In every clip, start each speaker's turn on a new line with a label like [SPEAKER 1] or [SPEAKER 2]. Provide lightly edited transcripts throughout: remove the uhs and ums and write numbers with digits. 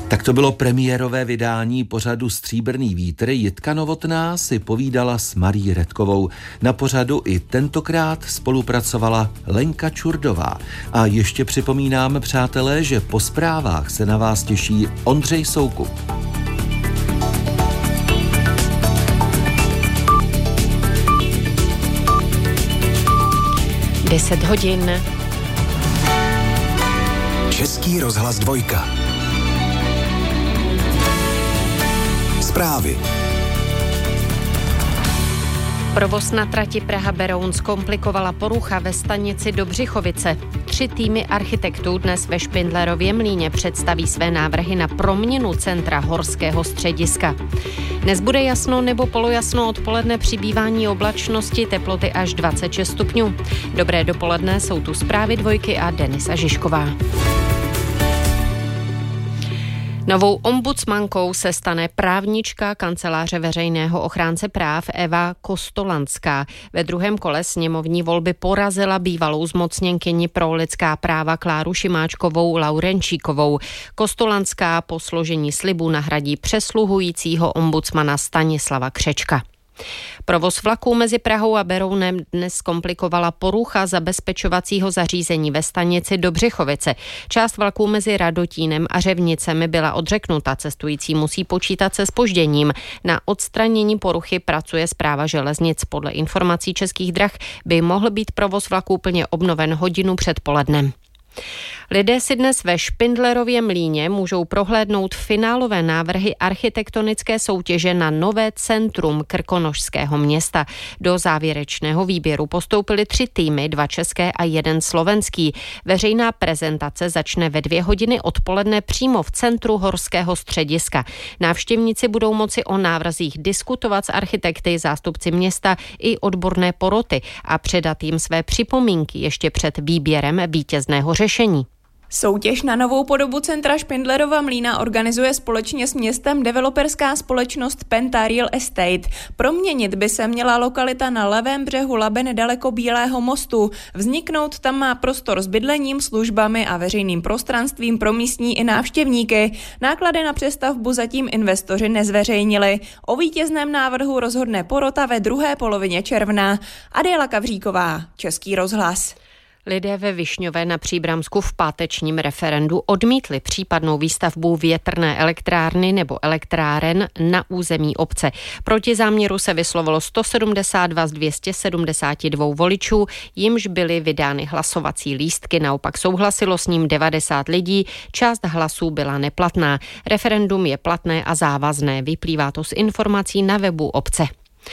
[SPEAKER 1] Tak to bylo premiérové vydání pořadu Stříbrný vítr. Jitka Novotná si povídala s Marí Redkovou. Na pořadu i tentokrát spolupracovala Lenka Čurdová. A ještě připomínám, přátelé, že po zprávách se na vás těší Ondřej Soukup.
[SPEAKER 2] Deset hodin.
[SPEAKER 3] Český rozhlas 2. Zprávy.
[SPEAKER 2] Provoz na trati Praha-Beroun zkomplikovala porucha ve stanici Dobřichovice. 3 týmy architektů dnes ve Špindlerově Mlýně představí své návrhy na proměnu centra horského střediska. Dnes bude jasno nebo polojasno, odpoledne přibývání oblačnosti, teploty až 26 stupňů. Dobré dopoledne, jsou tu zprávy 2 a Denisa Žižková. Novou ombudsmankou se stane právnička Kanceláře veřejného ochránce práv Eva Kostolanská. Ve druhém kole sněmovní volby porazila bývalou zmocněnkyni pro lidská práva Kláru Šimáčkovou Laurenčíkovou. Kostolanská po složení slibu nahradí přesluhujícího ombudsmana Stanislava Křečka. Provoz vlaků mezi Prahou a Berounem dnes komplikovala porucha zabezpečovacího zařízení ve stanici Dobřichovice. Část vlaků mezi Radotínem a Řevnicemi byla odřeknuta. Cestující musí počítat se zpožděním. Na odstranění poruchy pracuje Správa železnic. Podle informací Českých drah by mohl být provoz vlaků plně obnoven hodinu před polednem. Lidé si dnes ve Špindlerově Mlýně můžou prohlédnout finálové návrhy architektonické soutěže na nové centrum krkonošského města. Do závěrečného výběru postoupily 3 týmy, 2 české a 1 slovenský. Veřejná prezentace začne ve 2 hodiny odpoledne přímo v centru horského střediska. Návštěvníci budou moci o návrzích diskutovat s architekty, zástupci města i odborné poroty a předat jim své připomínky ještě před výběrem vítězného řešení.
[SPEAKER 4] Soutěž na novou podobu centra Špindlerova Mlýna organizuje společně s městem developerská společnost Penta Real Estate. Proměnit by se měla lokalita na levém břehu Labe nedaleko Bílého mostu. Vzniknout tam má prostor s bydlením, službami a veřejným prostranstvím pro místní i návštěvníky. Náklady na přestavbu zatím investoři nezveřejnili. O vítězném návrhu rozhodne porota ve druhé polovině června. Adéla Kavříková, Český rozhlas.
[SPEAKER 2] Lidé ve Višňové na Příbramsku v pátečním referendu odmítli případnou výstavbu větrné elektrárny nebo elektráren na území obce. Proti záměru se vyslovilo 172 z 272 voličů, jimž byly vydány hlasovací lístky, naopak souhlasilo s ním 90 lidí, část hlasů byla neplatná. Referendum je platné a závazné, vyplývá to z informací na webu obce.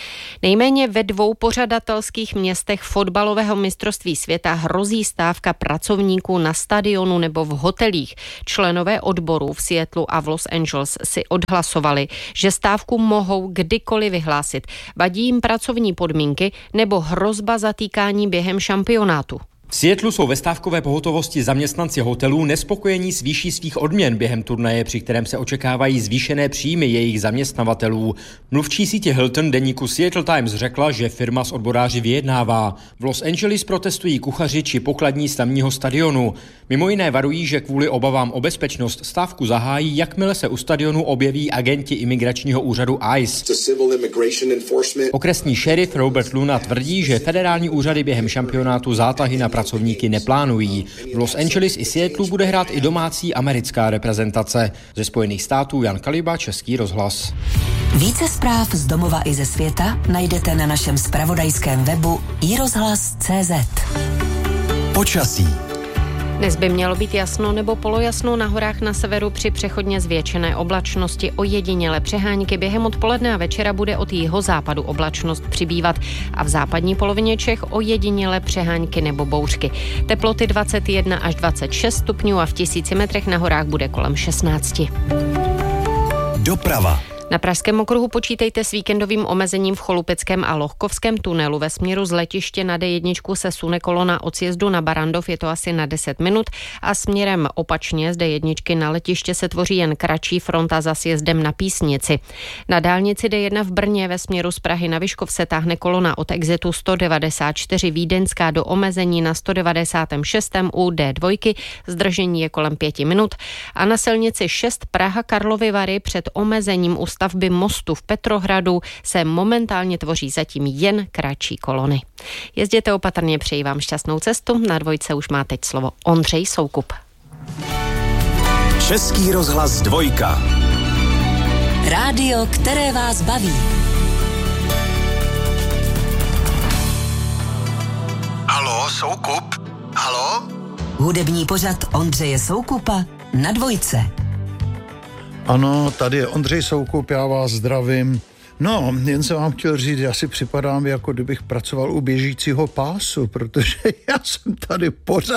[SPEAKER 2] Nejméně ve 2 pořadatelských městech fotbalového mistrovství světa hrozí stávka pracovníků na stadionu nebo v hotelích. Členové odborů v Seattlu a v Los Angeles si odhlasovali, že stávku mohou kdykoliv vyhlásit. Vadí jim pracovní podmínky nebo hrozba zatýkání během šampionátu.
[SPEAKER 5] V Seattlu jsou ve stávkové pohotovosti zaměstnanci hotelů nespokojení s výší svých odměn během turnaje, při kterém se očekávají zvýšené příjmy jejich zaměstnavatelů. Mluvčí sítě Hilton deníku Seattle Times řekla, že firma s odboráři vyjednává. V Los Angeles protestují kuchaři či pokladní z tamního stadionu. Mimo jiné varují, že kvůli obavám o bezpečnost stávku zahájí, jakmile se u stadionu objeví agenti imigračního úřadu ICE. Okresní šerif Robert Luna tvrdí, že federální úřady během šampionátu zátahy na pracovníky neplánují. V Los Angeles i Seattlu bude hrát i domácí americká reprezentace. Ze Spojených států Jan Kaliba, Český rozhlas.
[SPEAKER 6] Více zpráv z domova i ze světa najdete na našem zpravodajském webu iRozhlas.cz.
[SPEAKER 3] Počasí.
[SPEAKER 2] Dnes by mělo být jasno nebo polojasno, na horách na severu při přechodně zvětšené oblačnosti, ojedinělé přehánky. Během odpoledne a večera bude od jihozápadu oblačnost přibývat a v západní polovině Čech ojedinělé přehánky nebo bouřky. Teploty 21 až 26 stupňů a v 1000 metrech na horách bude kolem 16.
[SPEAKER 3] Doprava.
[SPEAKER 2] Na Pražském okruhu počítejte s víkendovým omezením v Cholupeckém a Lohkovském tunelu. Ve směru z letiště na D1 se sune kolona od sjezdu na Barandov, je to asi na 10 minut, a směrem opačně z D1 na letiště se tvoří jen kratší fronta za sjezdem na Písnici. Na dálnici D1 v Brně ve směru z Prahy na Vyškov se táhne kolona od exitu 194 Vídeňská do omezení na 196. u D2, zdržení je kolem 5 minut, a na silnici 6 Praha Karlovy Vary před omezením u stavby mostu v Petrohradu se momentálně tvoří zatím jen kratší kolony. Jezděte opatrně, přeji vám šťastnou cestu. Na dvojce už má teď slovo Ondřej Soukup.
[SPEAKER 3] Český rozhlas Dvojka.
[SPEAKER 6] Rádio, které vás baví.
[SPEAKER 3] Haló, Soukup? Haló?
[SPEAKER 6] Hudební pořad Ondřeje Soukupa na dvojce.
[SPEAKER 7] Ano, tady je Ondřej Soukup, já vás zdravím. No, jen jsem vám chtěl říct, já si připadám, jako kdybych pracoval u běžícího pásu, protože já jsem tady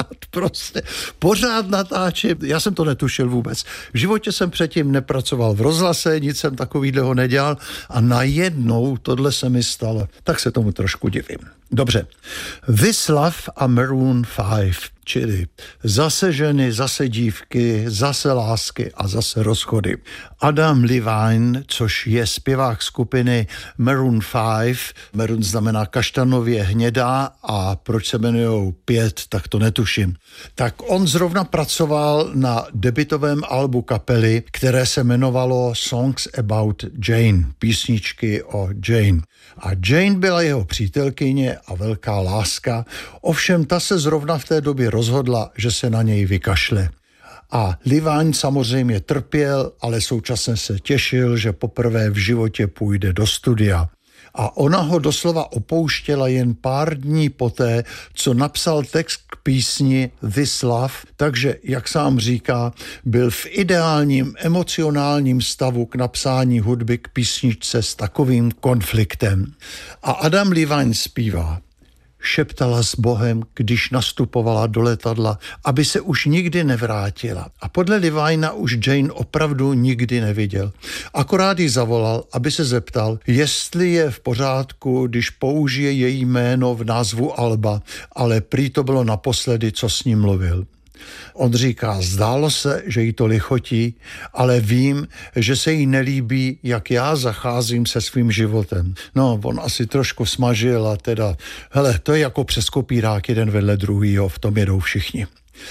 [SPEAKER 7] pořád natáčím. Já jsem to netušil vůbec. V životě jsem předtím nepracoval v rozhlase, nic jsem takovýhleho nedělal a najednou tohle se mi stalo. Tak se tomu trošku divím. Dobře. This Love a Maroon 5, čili zase ženy, zase dívky, zase lásky a zase rozchody. Adam Levine, což je zpěvák skupiny Maroon 5, Maroon znamená kaštanově hnědá a proč se jmenujou 5, tak to netuším. Tak on zrovna pracoval na debutovém albu kapely, které se jmenovalo Songs About Jane, písničky o Jane. A Jane byla jeho přítelkyně a velká láska, ovšem ta se zrovna v té době rozhodla, že se na něj vykašle. A Levine samozřejmě trpěl, ale současně se těšil, že poprvé v životě půjde do studia. A ona ho doslova opouštěla jen pár dní poté, co napsal text k písni This Love, takže, jak sám říká, byl v ideálním emocionálním stavu k napsání hudby k písničce s takovým konfliktem. A Adam Levine zpívá: šeptala s Bohem, když nastupovala do letadla, aby se už nikdy nevrátila. A podle Levina už Jane opravdu nikdy neviděl. Akorát jí zavolal, aby se zeptal, jestli je v pořádku, když použije její jméno v názvu alba, ale prý to bylo naposledy, co s ním mluvil. On říká, zdálo se, že jí to lichotí, ale vím, že se jí nelíbí, jak já zacházím se svým životem. No, on asi trošku smažil a teda, hele, to je jako přes kopírák jeden vedle druhýho, v tom jedou všichni.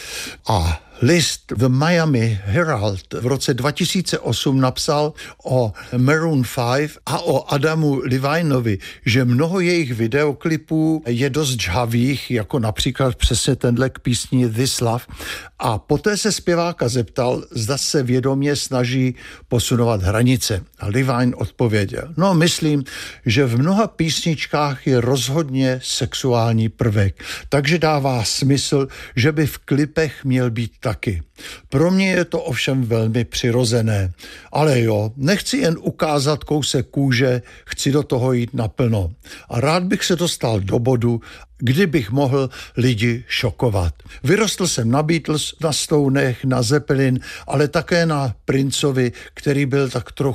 [SPEAKER 7] A list The Miami Herald v roce 2008 napsal o Maroon 5 a o Adamu Levinovi, že mnoho jejich videoklipů je dost žhavých, jako například přesně tenhle k písni This Love. A poté se zpěváka zeptal, zda se vědomě snaží posunovat hranice. A Levine odpověděl, no myslím, že v mnoha písničkách je rozhodně sexuální prvek, takže dává smysl, že by v klipech měl být taky. Pro mě je to ovšem velmi přirozené. Ale jo, nechci jen ukázat kousek kůže, chci do toho jít naplno. A rád bych se dostal do bodu, kdybych mohl lidi šokovat. Vyrostl jsem na Beatles, na Stonech, na Zeppelin, ale také na Princeovi, který byl tak trochu